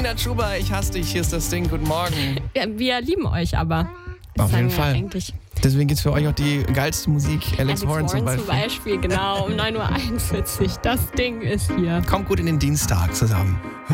Nina Chuba, ich hasse dich, hier ist das Ding, guten Morgen. Wir lieben euch aber. Auf jeden Sagen wir Fall. eigentlich. Deswegen gibt's für euch auch die geilste Musik, Alex Warren zum Beispiel, genau, um 9:41 Uhr. Das Ding ist hier. Kommt gut in den Dienstag zusammen.